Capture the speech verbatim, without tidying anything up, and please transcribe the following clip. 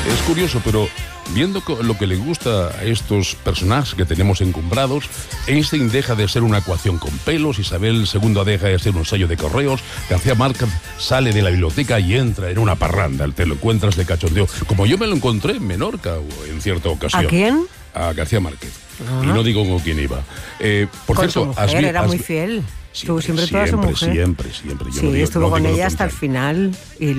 es curioso, pero viendo lo que le gusta a estos personajes que tenemos encumbrados, Einstein deja de ser una ecuación con pelos, Isabel segunda deja de ser un sello de correos, García Márquez sale de la biblioteca y entra en una parranda, te lo encuentras de cachondeo, como yo me lo encontré en Menorca en cierta ocasión. ¿A quién? A García Márquez. Ah. Y no digo con quién iba. Eh, por con cierto, su mujer, has vi- era has muy vi- fiel. Siempre, Estuvo siempre, toda siempre, su mujer. siempre, siempre. Yo Sí, no digo- estuvo no con digo lo ella hasta el contrario. final. Y